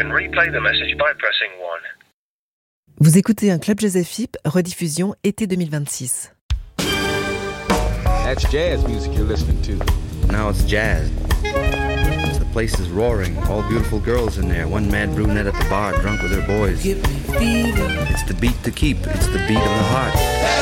and replay the message by pressing 1. Vous écoutez un Club Jazz FIP, rediffusion été 2026. That's jazz music you're listening to. Now it's jazz. The place is roaring, all beautiful girls in there, one mad brunette at the bar, drunk with her boys. It's the beat to keep, it's the beat of the heart.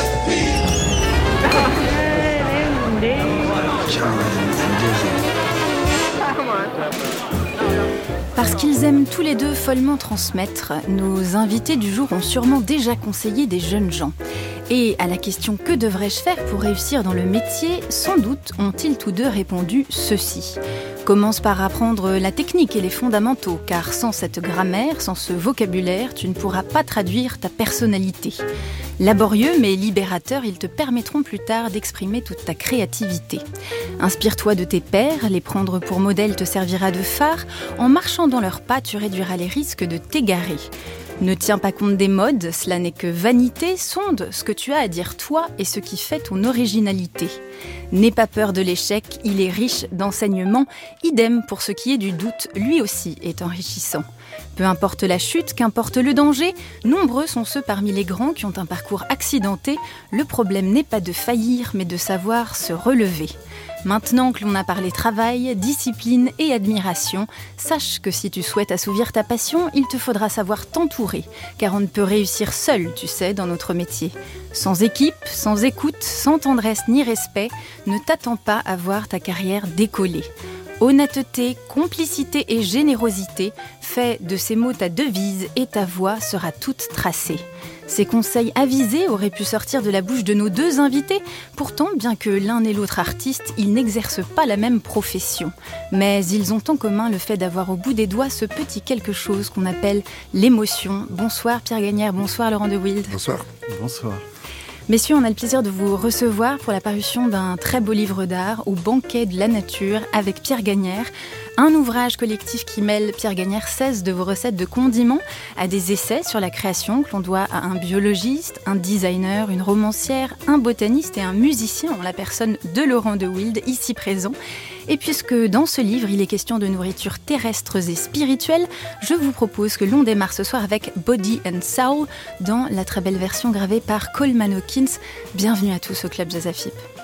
Parce qu'ils aiment tous les deux follement transmettre, nos invités du jour ont sûrement déjà conseillé des jeunes gens. Et à la question « Que devrais-je faire pour réussir dans le métier ?», sans doute ont-ils tous deux répondu ceci. Commence par apprendre la technique et les fondamentaux, car sans cette grammaire, sans ce vocabulaire, tu ne pourras pas traduire ta personnalité. Laborieux mais libérateurs, ils te permettront plus tard d'exprimer toute ta créativité. Inspire-toi de tes pairs, les prendre pour modèle te servira de phare. En marchant dans leurs pas, tu réduiras les risques de t'égarer. Ne tiens pas compte des modes, cela n'est que vanité, sonde ce que tu as à dire toi et ce qui fait ton originalité. N'aie pas peur de l'échec, il est riche d'enseignements, idem pour ce qui est du doute, lui aussi est enrichissant. Peu importe la chute, qu'importe le danger, nombreux sont ceux parmi les grands qui ont un parcours accidenté. Le problème n'est pas de faillir, mais de savoir se relever. Maintenant que l'on a parlé travail, discipline et admiration, sache que si tu souhaites assouvir ta passion, il te faudra savoir t'entourer, car on ne peut réussir seul, tu sais, dans notre métier. Sans équipe, sans écoute, sans tendresse ni respect, ne t'attends pas à voir ta carrière décoller. Honnêteté, complicité et générosité, fais de ces mots ta devise et ta voix sera toute tracée. Ces conseils avisés auraient pu sortir de la bouche de nos deux invités. Pourtant, bien que l'un et l'autre artistes, ils n'exercent pas la même profession. Mais ils ont en commun le fait d'avoir au bout des doigts ce petit quelque chose qu'on appelle l'émotion. Bonsoir Pierre Gagnère, bonsoir Laurent de Wild. Bonsoir. Bonsoir. Messieurs, on a le plaisir de vous recevoir pour la parution d'un très beau livre d'art, Au banquet de la nature, avec Pierre Gagnère. Un ouvrage collectif qui mêle, Pierre Gagnère, 16 de vos recettes de condiments à des essais sur la création que l'on doit à un biologiste, un designer, une romancière, un botaniste et un musicien en la personne de Laurent de Wild, ici présent. Et puisque dans ce livre, il est question de nourriture terrestre et spirituelle, je vous propose que l'on démarre ce soir avec Body and Soul dans la très belle version gravée par Coleman Hawkins. Bienvenue à tous au Club Jazz FIP.